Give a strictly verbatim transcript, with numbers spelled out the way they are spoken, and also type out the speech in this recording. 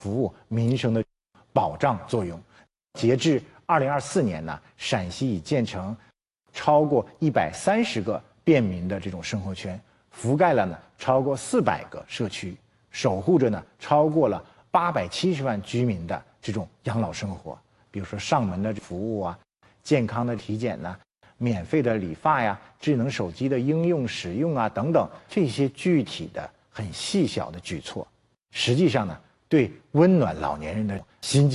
服务民生的保障作用。截至二零二四年呢，陕西已建成超过一百三十个便民的这种生活圈，覆盖了呢超过四百个社区，守护着呢超过了八百七十万居民的这种养老生活。比如说上门的服务啊，健康的体检呢，免费的理发呀，智能手机的应用使用啊等等，这些具体的很细小的举措，实际上呢，对温暖老年人的心